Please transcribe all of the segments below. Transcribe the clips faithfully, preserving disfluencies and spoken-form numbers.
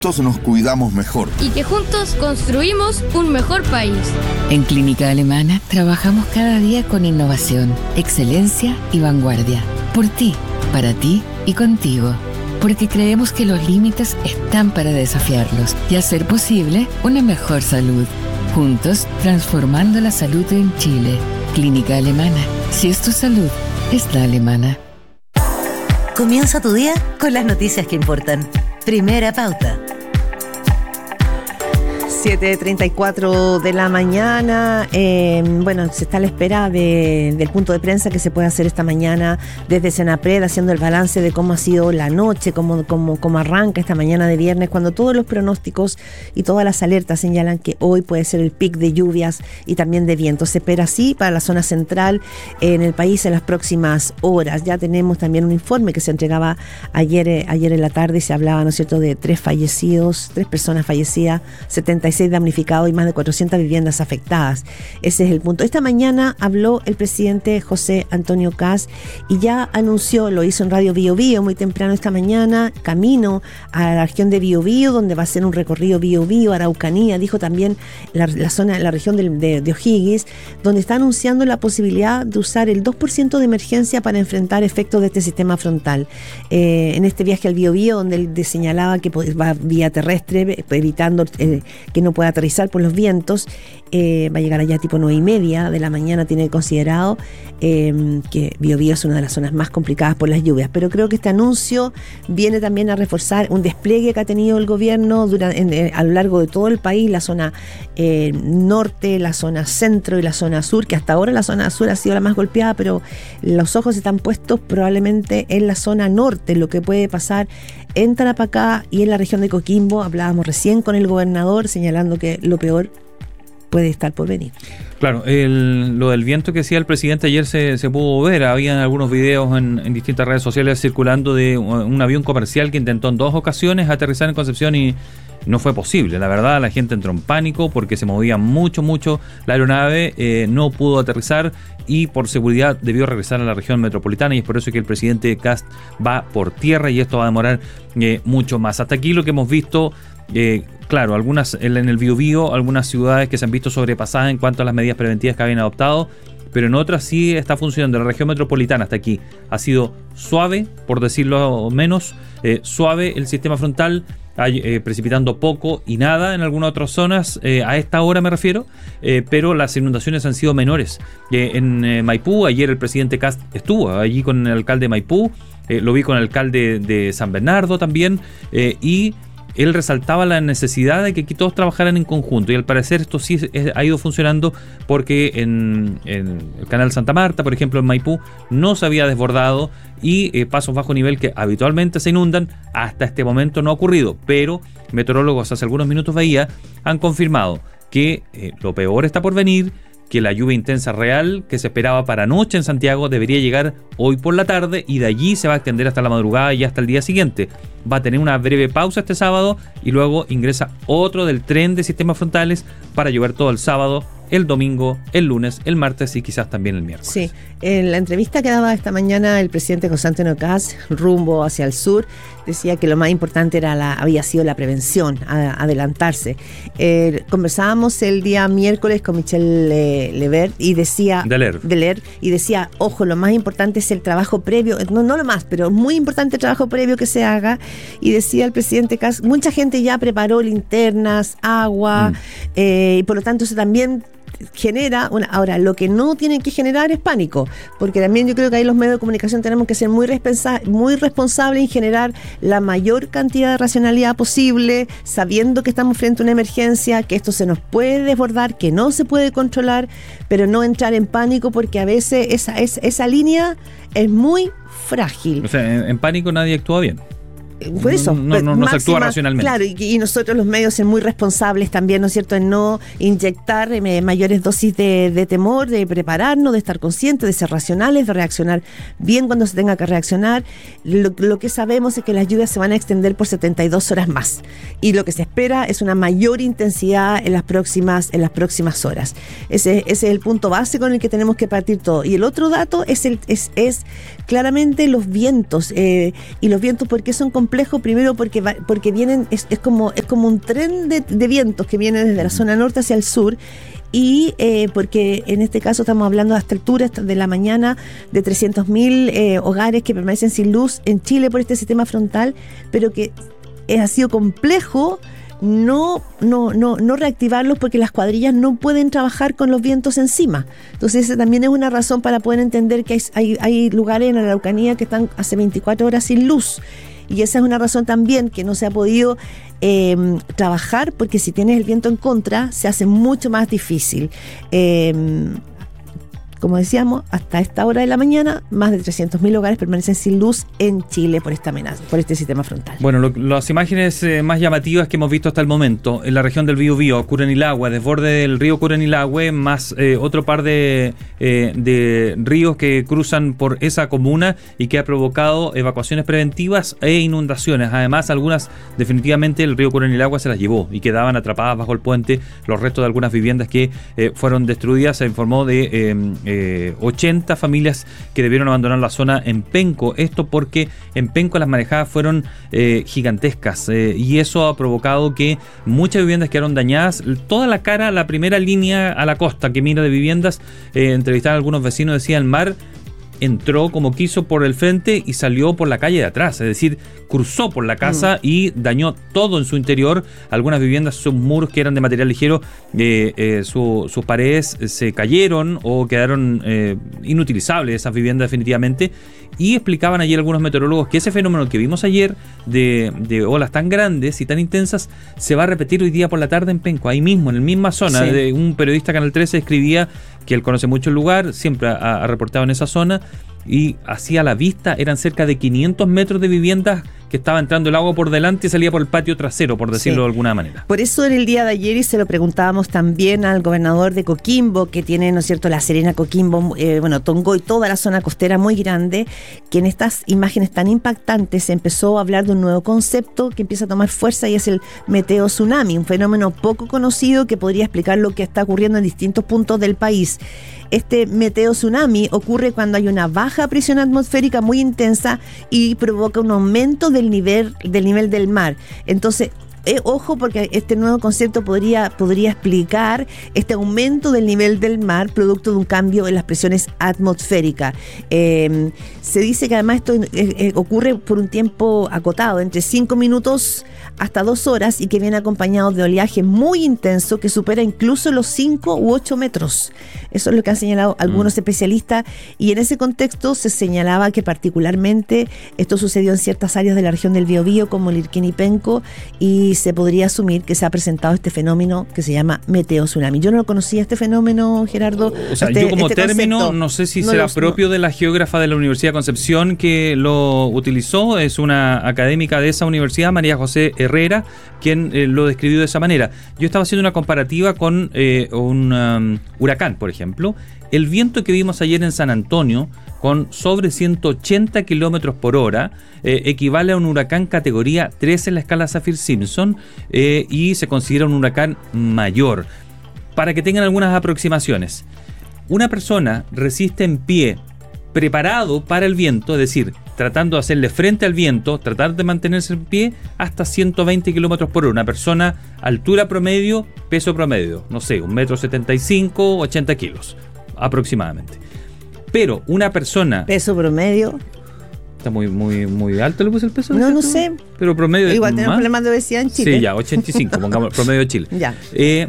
Todos nos cuidamos mejor. Y que juntos construimos un mejor país. En Clínica Alemana trabajamos cada día con innovación, excelencia y vanguardia. Por ti, para ti y contigo. Porque creemos que los límites están para desafiarlos y hacer posible una mejor salud. Juntos, transformando la salud en Chile. Clínica Alemana. Si es tu salud, es la alemana. Comienza tu día con las noticias que importan. Primera pauta. siete treinta y cuatro de la mañana. Eh, bueno, se está a la espera de, del punto de prensa que se puede hacer esta mañana desde Senapred, haciendo el balance de cómo ha sido la noche, cómo, cómo, cómo arranca esta mañana de viernes, cuando todos los pronósticos y todas las alertas señalan que hoy puede ser el pic de lluvias y también de viento. Se espera así para la zona central eh, en el país en las próximas horas. Ya tenemos también un informe que se entregaba ayer, eh, ayer en la tarde y se hablaba, ¿no es cierto?, de tres fallecidos, tres personas fallecidas, setenta y seis damnificados y más de cuatrocientas viviendas afectadas. Ese es el punto. Esta mañana habló el presidente José Antonio Kast y ya anunció, lo hizo en Radio Bio Bio muy temprano esta mañana, camino a la región de Bio Bio, donde va a ser un recorrido Bio Bio, Araucanía, dijo también la, la zona, la región de, de, de O'Higgins, donde está anunciando la posibilidad de usar el dos por ciento de emergencia para enfrentar efectos de este sistema frontal. Eh, en este viaje al Bio Bio, donde él señalaba que va vía terrestre, evitando eh, que no pueda aterrizar por los vientos, eh, va a llegar allá tipo nueve y media de la mañana, tiene considerado eh, que Bio Bio es una de las zonas más complicadas por las lluvias, pero creo que este anuncio viene también a reforzar un despliegue que ha tenido el gobierno durante, en, en, a lo largo de todo el país, la zona eh, norte, la zona centro y la zona sur, que hasta ahora la zona sur ha sido la más golpeada, pero los ojos están puestos probablemente en la zona norte, lo que puede pasar en Tarapacá y en la región de Coquimbo. Hablábamos recién con el gobernador señalando que lo peor puede estar por venir. Claro, el, lo del viento que decía el presidente ayer se, se pudo ver. Habían algunos videos en, en distintas redes sociales circulando de un avión comercial que intentó en dos ocasiones aterrizar en Concepción y no fue posible. La verdad, la gente entró en pánico porque se movía mucho, mucho la aeronave, eh, no pudo aterrizar y por seguridad debió regresar a la región metropolitana, y es por eso que el presidente Kast va por tierra y esto va a demorar eh, mucho más. Hasta aquí lo que hemos visto. Eh, claro, algunas en el Biobío, algunas ciudades que se han visto sobrepasadas en cuanto a las medidas preventivas que habían adoptado, pero en otras sí está funcionando. La región metropolitana hasta aquí ha sido suave, por decirlo menos, eh, suave el sistema frontal, eh, precipitando poco y nada en algunas otras zonas, eh, a esta hora me refiero, eh, pero las inundaciones han sido menores. Eh, en eh, Maipú, ayer el presidente Kast estuvo allí con el alcalde de Maipú, eh, lo vi con el alcalde de San Bernardo también, eh, y él resaltaba la necesidad de que aquí todos trabajaran en conjunto, y al parecer esto sí ha ido funcionando porque en, en el canal Santa Marta, por ejemplo en Maipú, no se había desbordado y eh, pasos bajo nivel que habitualmente se inundan, hasta este momento no ha ocurrido, pero meteorólogos hace algunos minutos veía, han confirmado que eh, lo peor está por venir, que la lluvia intensa real que se esperaba para anoche en Santiago debería llegar hoy por la tarde y de allí se va a extender hasta la madrugada y hasta el día siguiente. Va a tener una breve pausa este sábado y luego ingresa otro del tren de sistemas frontales para llover todo el sábado, el domingo, el lunes, el martes y quizás también el miércoles. Sí, en la entrevista que daba esta mañana el presidente José Antonio Kast, rumbo hacia el sur, decía que lo más importante era la, había sido la prevención, a, adelantarse. Eh, conversábamos el día miércoles con Michelle eh, Levert y decía, Deler. Deler, y decía, ojo, lo más importante es el trabajo previo, no, no lo más, pero muy importante el trabajo previo que se haga. Y decía el presidente Kast, mucha gente ya preparó linternas, agua, mm. eh, y por lo tanto eso también genera una, ahora lo que no tienen que generar es pánico, porque también yo creo que ahí los medios de comunicación tenemos que ser muy, responsa- muy responsables en generar la mayor cantidad de racionalidad posible, sabiendo que estamos frente a una emergencia, que esto se nos puede desbordar, que no se puede controlar, pero no entrar en pánico, porque a veces esa, esa, esa línea es muy frágil. O sea, en, en pánico nadie actúa bien. Por eso, no, no, no, no máxima, se actúa racionalmente. Claro, y, y nosotros los medios ser muy responsables también, ¿no es cierto?, en no inyectar eh, mayores dosis de, de temor, de prepararnos, de estar conscientes, de ser racionales, de reaccionar bien cuando se tenga que reaccionar. Lo, lo que sabemos es que las lluvias se van a extender por setenta y dos horas más, y lo que se espera es una mayor intensidad en las próximas, en las próximas horas. Ese, ese es el punto base con el que tenemos que partir todo. Y el otro dato es, el, es, es claramente los vientos, eh, y los vientos, ¿por qué son complicados? complejo, primero porque va, porque vienen, es, es como es como un tren de, de vientos que viene desde la zona norte hacia el sur. Y eh, porque en este caso estamos hablando a esta altura de la mañana de trescientos mil eh, hogares que permanecen sin luz en Chile por este sistema frontal, pero que eh, ha sido complejo no, no, no, no reactivarlos porque las cuadrillas no pueden trabajar con los vientos encima. Entonces esa también es una razón para poder entender que hay, hay, hay lugares en la Araucanía que están hace veinticuatro horas sin luz. Y esa es una razón también que no se ha podido eh, trabajar, porque si tienes el viento en contra, se hace mucho más difícil. Eh, como decíamos, hasta esta hora de la mañana, más de trescientos mil hogares permanecen sin luz en Chile por esta amenaza, por este sistema frontal. Bueno, lo, las imágenes eh, más llamativas que hemos visto hasta el momento, en la región del Biobío, Curanilahue, desborde del río Curanilahue, más eh, otro par de, eh, de ríos que cruzan por esa comuna y que ha provocado evacuaciones preventivas e inundaciones. Además, algunas, definitivamente, el río Curanilahue se las llevó y quedaban atrapadas bajo el puente los restos de algunas viviendas que eh, fueron destruidas. Se informó de eh, Eh, ochenta familias que debieron abandonar la zona en Penco. Esto porque en Penco las marejadas fueron eh, gigantescas eh, y eso ha provocado que muchas viviendas quedaron dañadas. Toda la cara, la primera línea a la costa que mira de viviendas, eh, entrevistaron a algunos vecinos, decía el mar entró como quiso por el frente y salió por la calle de atrás, es decir, cruzó por la casa mm. y dañó todo en su interior. Algunas viviendas, sus muros que eran de material ligero, eh, eh, su, sus paredes se cayeron o quedaron eh, inutilizables esas viviendas definitivamente. Y explicaban ayer algunos meteorólogos que ese fenómeno que vimos ayer de, de olas tan grandes y tan intensas se va a repetir hoy día por la tarde en Penco, ahí mismo, en la misma zona. Sí. De un periodista Canal trece escribía que él conoce mucho el lugar, siempre ha, ha reportado en esa zona, y hacia la vista eran cerca de quinientos metros de viviendas que estaba entrando el agua por delante y salía por el patio trasero, por decirlo sí. de alguna manera. Por eso en el día de ayer, y se lo preguntábamos también al gobernador de Coquimbo, que tiene, ¿no es cierto?, La Serena, Coquimbo, eh, bueno, Tongoy, toda la zona costera muy grande, que en estas imágenes tan impactantes se empezó a hablar de un nuevo concepto que empieza a tomar fuerza y es el meteo tsunami, un fenómeno poco conocido que podría explicar lo que está ocurriendo en distintos puntos del país. Este meteo tsunami ocurre cuando hay una baja presión atmosférica muy intensa y provoca un aumento del nivel del nivel del mar. Entonces, Eh, ojo, porque este nuevo concepto podría, podría explicar este aumento del nivel del mar producto de un cambio en las presiones atmosféricas. Eh, se dice que además esto eh, eh, ocurre por un tiempo acotado, entre cinco minutos hasta dos horas, y que viene acompañado de oleaje muy intenso que supera incluso los cinco u ocho metros. Eso es lo que han señalado algunos mm. especialistas, y en ese contexto se señalaba que particularmente esto sucedió en ciertas áreas de la región del Biobío, como el Irquén y Penco, y se podría asumir que se ha presentado este fenómeno que se llama meteo tsunami. Yo no lo conocía este fenómeno, Gerardo. O sea, este, yo como este término, concepto, no sé si no será los, propio no. de la geógrafa de la Universidad de Concepción que lo utilizó. Es una académica de esa universidad, María José Herrera, quien eh, lo describió de esa manera. Yo estaba haciendo una comparativa con eh, un um, huracán, por ejemplo. El viento que vimos ayer en San Antonio, con sobre ciento ochenta kilómetros por hora, eh, equivale a un huracán categoría tres en la escala Saffir-Simpson eh, y se considera un huracán mayor. Para que tengan algunas aproximaciones, una persona resiste en pie, preparado para el viento, es decir, tratando de hacerle frente al viento, tratar de mantenerse en pie, hasta ciento veinte kilómetros por hora. Una persona, altura promedio, peso promedio, no sé, un metro setenta y cinco, ochenta kilos aproximadamente. Pero una persona... Peso promedio... Está muy muy muy alto, ¿le puse el peso? No, no sé. Pero promedio... Igual tenemos problemas de obesidad en Chile. Sí, ya, ochenta y cinco, pongamos promedio de Chile. Ya. Eh,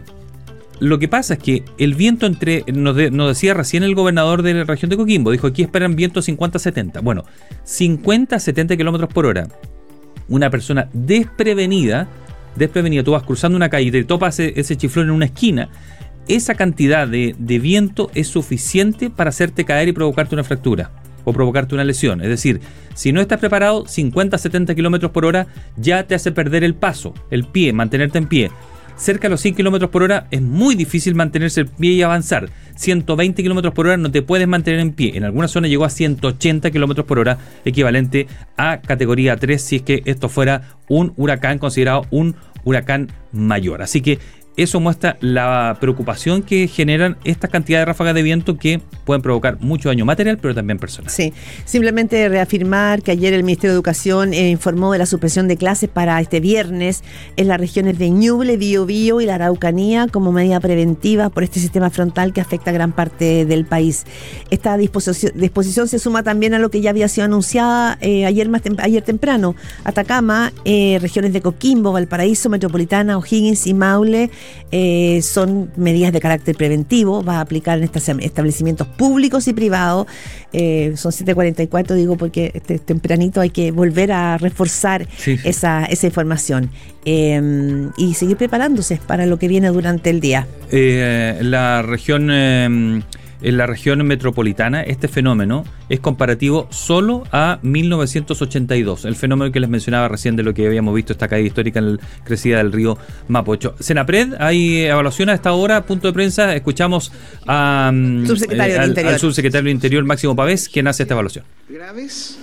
lo que pasa es que el viento entre... Nos, de, nos decía recién el gobernador de la región de Coquimbo, dijo, aquí esperan vientos cincuenta a setenta. Bueno, cincuenta a setenta kilómetros por hora. Una persona desprevenida, desprevenida, tú vas cruzando una calle y te topas ese, ese chiflón en una esquina. Esa cantidad de, de viento es suficiente para hacerte caer y provocarte una fractura o provocarte una lesión. Es decir, si no estás preparado, cincuenta a setenta kilómetros por hora ya te hace perder el paso, el pie, mantenerte en pie. Cerca de los cien kilómetros por hora es muy difícil mantenerse en pie y avanzar. ciento veinte kilómetros por hora no te puedes mantener en pie. En alguna zona llegó a ciento ochenta kilómetros por hora, equivalente a categoría tres, si es que esto fuera un huracán, considerado un huracán mayor. Así que eso muestra la preocupación que generan estas cantidades de ráfagas de viento que pueden provocar mucho daño material, pero también personal. Sí, simplemente reafirmar que ayer el Ministerio de Educación eh, informó de la suspensión de clases para este viernes en las regiones de Ñuble, Biobío y la Araucanía como medida preventiva por este sistema frontal que afecta a gran parte del país. Esta disposición, disposición se suma también a lo que ya había sido anunciada eh, ayer, más tem- ayer temprano. Atacama, eh, regiones de Coquimbo, Valparaíso, Metropolitana, O'Higgins y Maule eh, son medidas de carácter preventivo. Va a aplicar en estos establecimientos públicos y privados. Eh, son siete cuarenta y cuatro, digo, porque este, tempranito hay que volver a reforzar sí, sí. Esa, esa información eh, y seguir preparándose para lo que viene durante el día. Eh, la región... Eh, En la región metropolitana, este fenómeno es comparativo solo a mil novecientos ochenta y dos, el fenómeno que les mencionaba recién de lo que habíamos visto, esta caída histórica en la crecida del río Mapocho. Senapred, hay evaluación a esta hora, punto de prensa, escuchamos a, subsecretario eh, al, al subsecretario del Interior, Máximo Pavés, quien hace esta evaluación. Graves.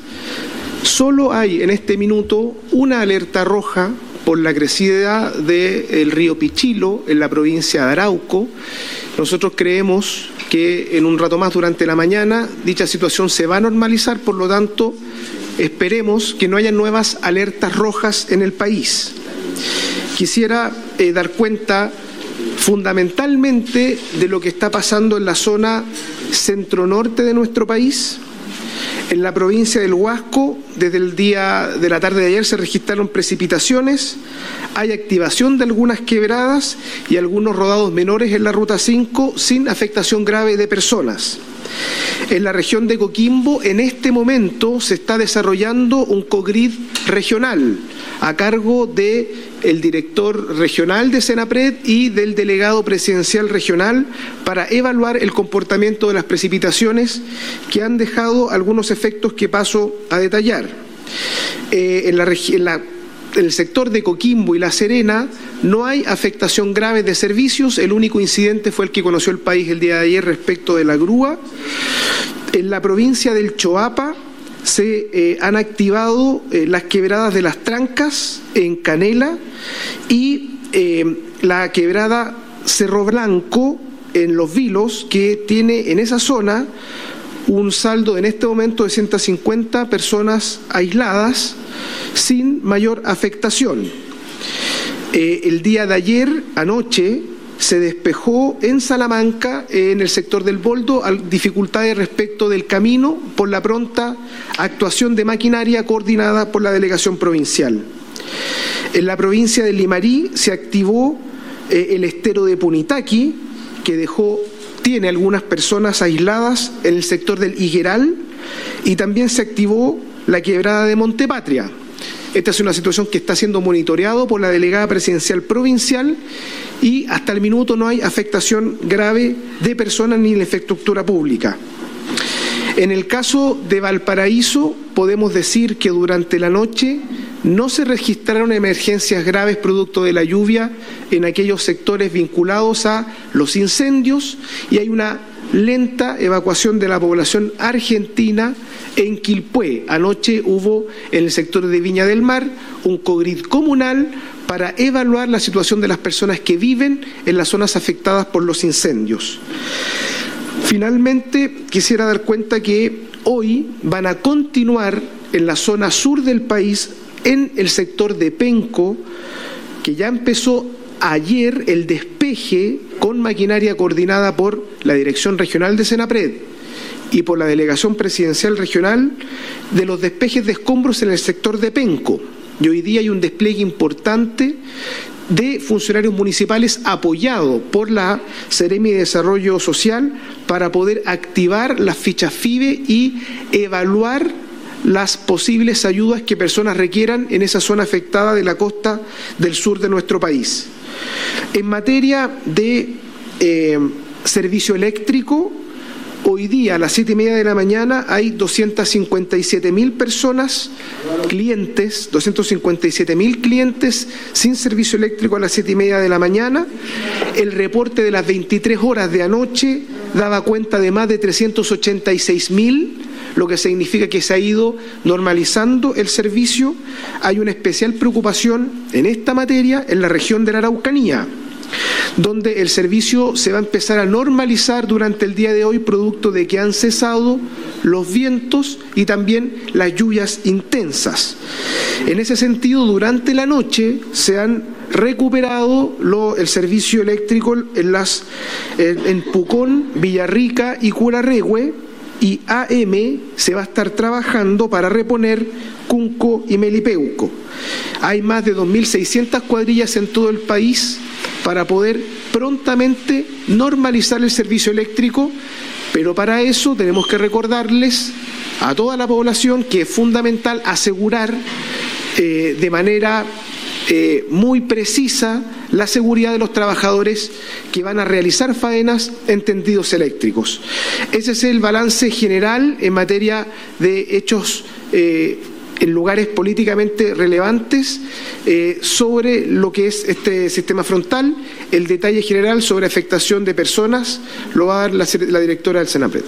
Solo hay en este minuto una alerta roja por la crecida del río Pichilo en la provincia de Arauco. Nosotros creemos que en un rato más durante la mañana dicha situación se va a normalizar, por lo tanto esperemos que no haya nuevas alertas rojas en el país. Quisiera eh, dar cuenta fundamentalmente de lo que está pasando en la zona centro-norte de nuestro país. En la provincia del Huasco, desde el día de la tarde de ayer se registraron precipitaciones, hay activación de algunas quebradas y algunos rodados menores en la Ruta cinco sin afectación grave de personas. En la región de Coquimbo, en este momento se está desarrollando un COGRID regional a cargo de el director regional de Senapred y del delegado presidencial regional para evaluar el comportamiento de las precipitaciones que han dejado algunos efectos que paso a detallar. Eh, en, la, en, la, en el sector de Coquimbo y La Serena no hay afectación grave de servicios, el único incidente fue el que conoció el país el día de ayer respecto de la grúa. En la provincia del Choapa se eh, han activado eh, las quebradas de las Trancas en Canela y eh, la quebrada Cerro Blanco en Los Vilos, que tiene en esa zona un saldo en este momento de ciento cincuenta personas aisladas sin mayor afectación. Eh, el día de ayer, anoche, se despejó en Salamanca, en el sector del Boldo, dificultades respecto del camino por la pronta actuación de maquinaria coordinada por la delegación provincial. En la provincia de Limarí se activó eh, el estero de Punitaqui, que dejó, tiene algunas personas aisladas en el sector del Higueral, y también se activó la quebrada de Montepatria. Esta es una situación que está siendo monitoreado por la delegada presidencial provincial y hasta el minuto no hay afectación grave de personas ni de infraestructura pública. En el caso de Valparaíso, podemos decir que durante la noche no se registraron emergencias graves producto de la lluvia en aquellos sectores vinculados a los incendios y hay una lenta evacuación de la población argentina en Quilpué. Anoche hubo en el sector de Viña del Mar un COGRID comunal para evaluar la situación de las personas que viven en las zonas afectadas por los incendios. Finalmente, quisiera dar cuenta que hoy van a continuar en la zona sur del país, en el sector de Penco, que ya empezó ayer el despeje con maquinaria coordinada por la Dirección Regional de Senapred y por la Delegación Presidencial Regional de los despejes de escombros en el sector de Penco. Y hoy día hay un despliegue importante de funcionarios municipales apoyado por la Seremi de Desarrollo Social para poder activar las fichas FIBE y evaluar las posibles ayudas que personas requieran en esa zona afectada de la costa del sur de nuestro país. En materia de eh, servicio eléctrico, hoy día a las siete y media de la mañana hay doscientas cincuenta y siete mil personas, clientes, doscientos cincuenta y siete mil clientes sin servicio eléctrico a las siete y media de la mañana. El reporte de las veintitrés horas de anoche daba cuenta de más de trescientos ochenta y seis mil, lo que significa que se ha ido normalizando el servicio. Hay una especial preocupación en esta materia en la región de la Araucanía. donde el servicio se va a empezar a normalizar durante el día de hoy, producto de que han cesado los vientos y también las lluvias intensas. En ese sentido, durante la noche se han recuperado lo, el servicio eléctrico en, las, en, en Pucón, Villarrica y Curarrehue, y A M se va a estar trabajando para reponer Cunco y Melipeuco. Hay más de dos mil seiscientas cuadrillas en todo el país para poder prontamente normalizar el servicio eléctrico, pero para eso tenemos que recordarles a toda la población que es fundamental asegurar eh, de manera eh, muy precisa la seguridad de los trabajadores que van a realizar faenas en tendidos eléctricos. Ese es el balance general en materia de hechos eh, en lugares políticamente relevantes eh, sobre lo que es este sistema frontal. El detalle general sobre afectación de personas lo va a dar la, la directora del Senapred.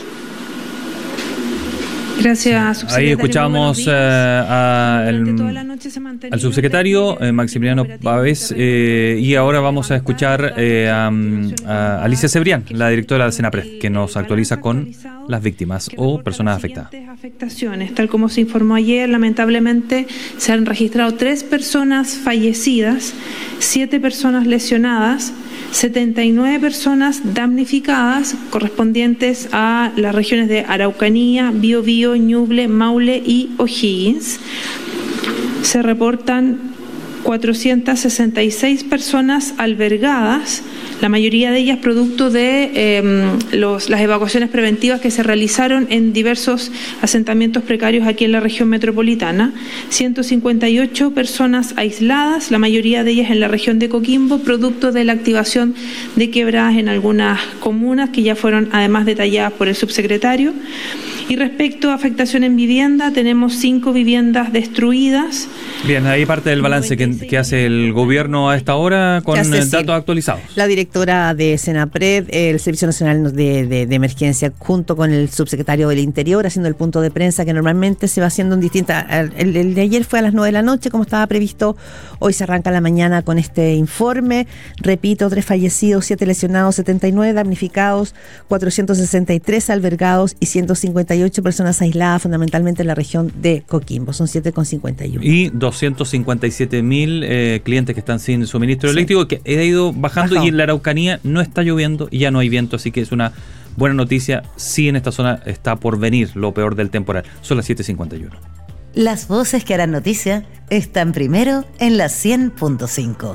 Gracias, subsecretario. Ahí escuchamos uh, a el, al subsecretario eh, Maximiliano Pavés eh, y ahora vamos a escuchar eh, a, a Alicia Cebrián, la directora del Senapred, que nos actualiza con las víctimas o personas afectadas. Afectaciones, tal como se informó ayer, lamentablemente se han registrado tres personas fallecidas, siete personas lesionadas, setenta y nueve personas damnificadas, correspondientes a las regiones de Araucanía, Biobío, Ñuble, Maule y O'Higgins. Se reportan cuatrocientas sesenta y seis personas albergadas, la mayoría de ellas producto de eh, los, las evacuaciones preventivas que se realizaron en diversos asentamientos precarios aquí en la región metropolitana. ciento cincuenta y ocho personas aisladas, la mayoría de ellas en la región de Coquimbo, producto de la activación de quebradas en algunas comunas que ya fueron además detalladas por el subsecretario. Y respecto a afectación en vivienda, tenemos cinco viviendas destruidas. Bien, ahí parte del balance que, que hace el gobierno a esta hora con datos actualizados. La directora de Senapred, el Servicio Nacional de, de, de Emergencia, junto con el subsecretario del Interior, haciendo el punto de prensa que normalmente se va haciendo en distintas... El, el de ayer fue a las nueve de la noche, como estaba previsto. Hoy se arranca la mañana con este informe. Repito, tres fallecidos, siete lesionados, setenta y nueve damnificados, cuatrocientos sesenta y tres albergados y ciento cincuenta y ocho personas aisladas, fundamentalmente en la región de Coquimbo. Son siete con cincuenta y uno. Y doscientos cincuenta y siete mil eh, clientes que están sin suministro sí. eléctrico, que ha ido bajando. Bajado. Y en la Araucanía no está lloviendo y ya no hay viento, así que es una buena noticia. Sí, en esta zona está por venir lo peor del temporal. Son las siete cincuenta y uno. Las voces que harán noticia están primero en la cien punto cinco.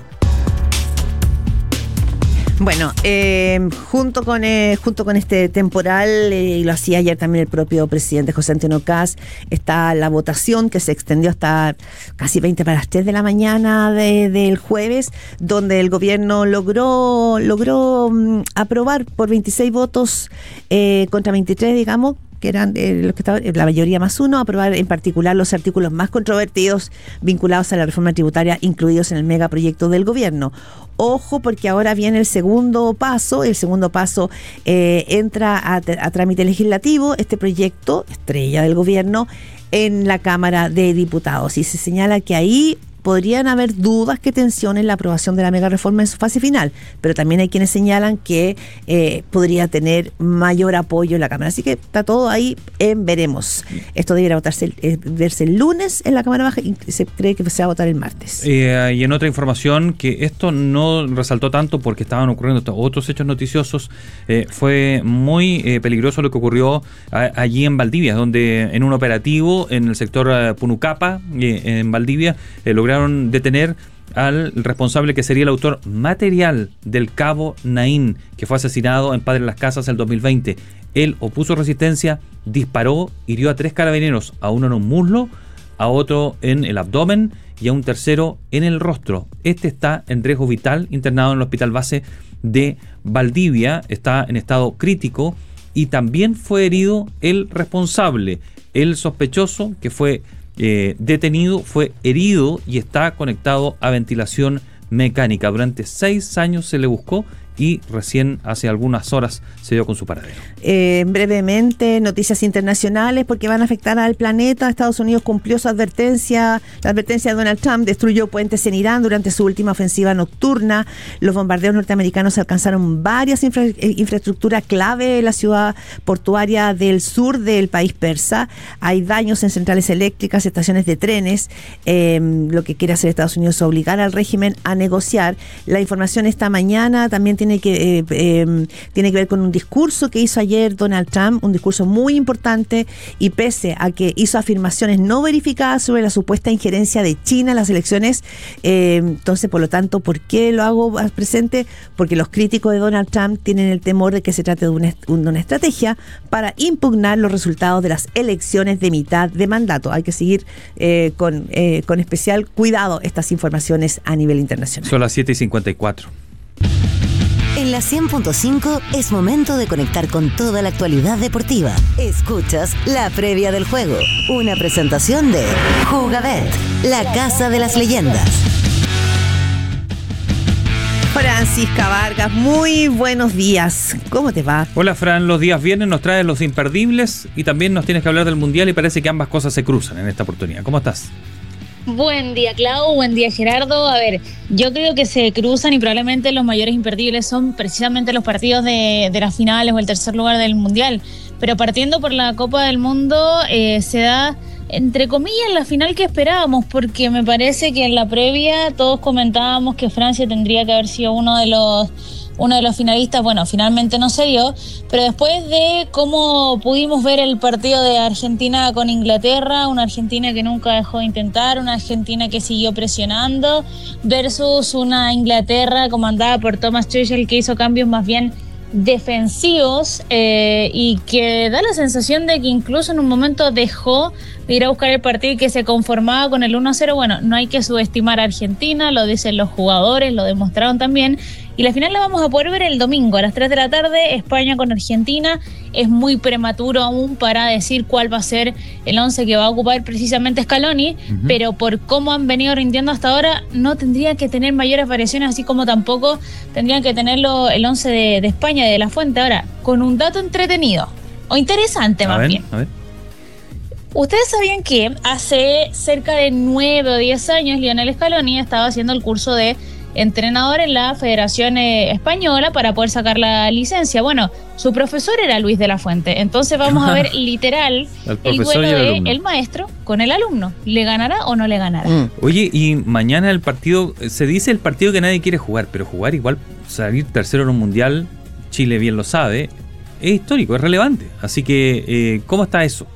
Bueno, eh, junto con eh, junto con este temporal, eh, y lo hacía ayer también el propio presidente José Antonio Kast, está la votación que se extendió hasta casi veinte para las tres de la mañana de, del jueves, donde el gobierno logró logró um, aprobar por veintiséis votos eh, contra veintitrés, digamos, que eran eh, los que estaban, la mayoría más uno, aprobar en particular los artículos más controvertidos vinculados a la reforma tributaria incluidos en el megaproyecto del gobierno. Ojo, porque ahora viene el segundo paso. El segundo paso eh, entra a, a trámite legislativo, este proyecto, estrella del gobierno, en la Cámara de Diputados. Y se señala que ahí podrían haber dudas que tensionen la aprobación de la mega reforma en su fase final, pero también hay quienes señalan que eh, podría tener mayor apoyo en la Cámara. Así que está todo ahí en veremos. Esto deberá votarse, eh, verse el lunes en la Cámara Baja y se cree que se va a votar el martes. Eh, y en otra información, que esto no resaltó tanto porque estaban ocurriendo otros hechos noticiosos, eh, fue muy eh, peligroso lo que ocurrió a, allí en Valdivia, donde en un operativo en el sector uh, Punucapa, eh, en Valdivia, eh, lograron detener al responsable que sería el autor material del cabo Naín, que fue asesinado en Padre Las Casas el dos mil veinte. Él opuso resistencia, disparó, hirió a tres carabineros, a uno en un muslo, a otro en el abdomen y a un tercero en el rostro. Este está en riesgo vital, internado en el hospital base de Valdivia, está en estado crítico, y también fue herido el responsable, el sospechoso que fue Eh, detenido, fue herido y está conectado a ventilación mecánica. Durante seis años se le buscó, y recién hace algunas horas se dio con su paradero. Eh, brevemente, noticias internacionales porque van a afectar al planeta. Estados Unidos cumplió su advertencia, la advertencia de Donald Trump, destruyó puentes en Irán durante su última ofensiva nocturna. Los bombardeos norteamericanos alcanzaron varias infra, infraestructuras clave en la ciudad portuaria del sur del país persa. Hay daños en centrales eléctricas, estaciones de trenes. Eh, lo que quiere hacer Estados Unidos es obligar al régimen a negociar. La información esta mañana también tiene que, eh, eh, tiene que ver con un discurso que hizo ayer Donald Trump, un discurso muy importante, y pese a que hizo afirmaciones no verificadas sobre la supuesta injerencia de China en las elecciones, eh, entonces, por lo tanto, ¿por qué lo hago presente? Porque los críticos de Donald Trump tienen el temor de que se trate de una, una estrategia para impugnar los resultados de las elecciones de mitad de mandato. Hay que seguir eh, con, eh, con especial cuidado estas informaciones a nivel internacional. Son las siete y cincuenta y cuatro. En la cien punto cinco es momento de conectar con toda la actualidad deportiva. Escuchas la previa del juego, una presentación de Jugabet, la casa de las leyendas. Francisca Vargas, muy buenos días. ¿Cómo te va? Hola, Fran. Los días vienen, nos traes los imperdibles y también nos tienes que hablar del Mundial y parece que ambas cosas se cruzan en esta oportunidad. ¿Cómo estás? Buen día, Clau. Buen día, Gerardo. A ver, yo creo que se cruzan y probablemente los mayores imperdibles son precisamente los partidos de, de las finales o el tercer lugar del Mundial. Pero partiendo por la Copa del Mundo, eh, se da, entre comillas, la final que esperábamos, porque me parece que en la previa todos comentábamos que Francia tendría que haber sido uno de los uno de los finalistas. Bueno, finalmente no se dio, pero después de cómo pudimos ver el partido de Argentina con Inglaterra, una Argentina que nunca dejó de intentar, una Argentina que siguió presionando, versus una Inglaterra comandada por Thomas Tuchel que hizo cambios más bien defensivos eh, y que da la sensación de que incluso en un momento dejó de ir a buscar el partido y que se conformaba con el uno a cero. Bueno, no hay que subestimar a Argentina, lo dicen los jugadores, lo demostraron también. Y la final la vamos a poder ver el domingo a las tres de la tarde, España con Argentina. Es muy prematuro aún para decir cuál va a ser el once que va a ocupar precisamente Scaloni, uh-huh. pero por cómo han venido rindiendo hasta ahora, no tendría que tener mayores variaciones, así como tampoco tendrían que tenerlo el once de, de España, de La Fuente. Ahora, con un dato entretenido, o interesante a más ver, bien. A ver. Ustedes sabían que hace cerca de nueve o diez años Lionel Scaloni estaba haciendo el curso de entrenador en la Federación eh, Española para poder sacar la licencia. Bueno, su profesor era Luis de la Fuente. Entonces vamos a ver literal el, el duelo de el maestro con el alumno. ¿Le ganará o no le ganará? Mm. Oye, y mañana el partido, se dice el partido que nadie quiere jugar, pero jugar igual, salir tercero en un mundial, Chile bien lo sabe, es histórico, es relevante. Así que, eh, ¿cómo está eso?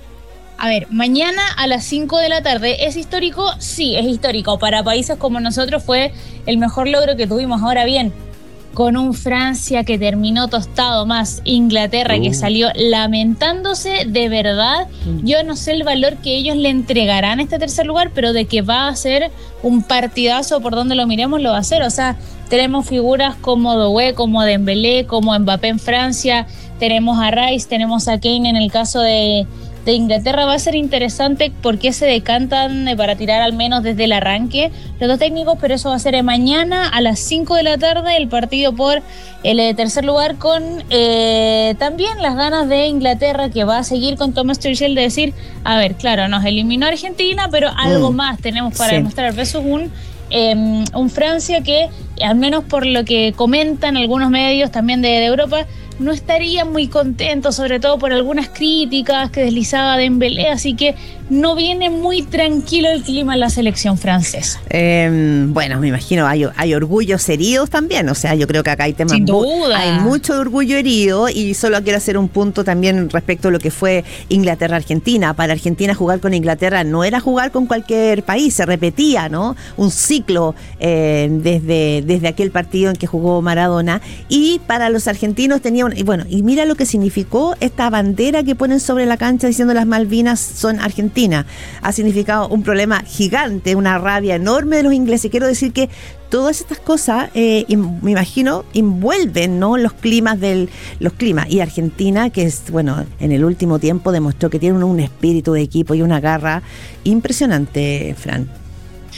A ver, mañana a las cinco de la tarde, ¿es histórico? Sí, es histórico. Para países como nosotros fue el mejor logro que tuvimos. Ahora bien, con un Francia que terminó tostado, más Inglaterra uh. que salió lamentándose de verdad, uh. yo no sé el valor que ellos le entregarán a este tercer lugar, pero de que va a ser un partidazo por donde lo miremos, lo va a hacer. O sea, tenemos figuras como Doué, como Dembélé, como Mbappé en Francia, tenemos a Rice, tenemos a Kane en el caso de... de Inglaterra. Va a ser interesante porque se decantan para tirar al menos desde el arranque los dos técnicos, pero eso va a ser mañana a las cinco de la tarde, el partido por el tercer lugar, con eh, también las ganas de Inglaterra, que va a seguir con Thomas Tuchel de decir, a ver, claro, nos eliminó Argentina, pero algo mm. más tenemos para sí. demostrar, versus un Eh, un Francia que, al menos por lo que comentan algunos medios también de, de Europa, no estaría muy contento, sobre todo por algunas críticas que deslizaba Dembélé, así que no viene muy tranquilo el clima en la selección francesa. Eh, bueno, me imagino, hay, hay orgullos heridos también, o sea, yo creo que acá hay temas... Sin duda. Hay mucho orgullo herido, y solo quiero hacer un punto también respecto a lo que fue Inglaterra-Argentina. Para Argentina jugar con Inglaterra no era jugar con cualquier país, se repetía, ¿no? Un ciclo eh, desde, desde aquel partido en que jugó Maradona, y para los argentinos tenía un, y bueno, y mira lo que significó esta bandera que ponen sobre la cancha diciendo las Malvinas son argentinas. Ha significado un problema gigante, una rabia enorme de los ingleses. Quiero decir que todas estas cosas, eh, me imagino, envuelven, ¿no?, los climas del los climas. Y Argentina, que es, bueno, en el último tiempo demostró que tiene un, un espíritu de equipo y una garra impresionante, Fran.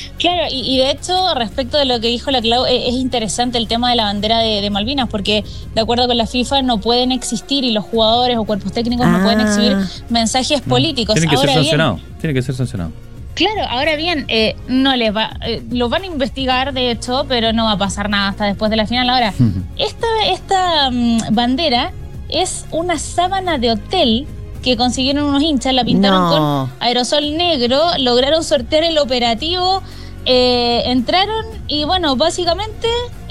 Claro, y, y de hecho, respecto de lo que dijo la Clau, es, es interesante el tema de la bandera de, de Malvinas, porque de acuerdo con la FIFA no pueden existir, y los jugadores o cuerpos técnicos ah. no pueden exhibir mensajes no. políticos. Tienen que ahora ser sancionados, bien, tienen que ser sancionados. Claro, ahora bien, eh, no les va, eh, lo van a investigar de hecho, pero no va a pasar nada hasta después de la final. Ahora, uh-huh. esta, esta um, bandera es una sábana de hotel que consiguieron unos hinchas, la pintaron no. con aerosol negro, lograron sortear el operativo, eh, entraron y bueno, básicamente